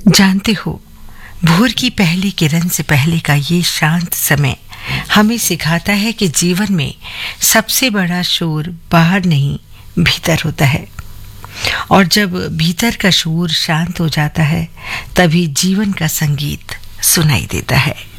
जानते हो, भोर की पहली किरण से पहले का ये शांत समय हमें सिखाता है कि जीवन में सबसे बड़ा शोर बाहर नहीं, भीतर होता है। और जब भीतर का शोर शांत हो जाता है, तभी जीवन का संगीत सुनाई देता है।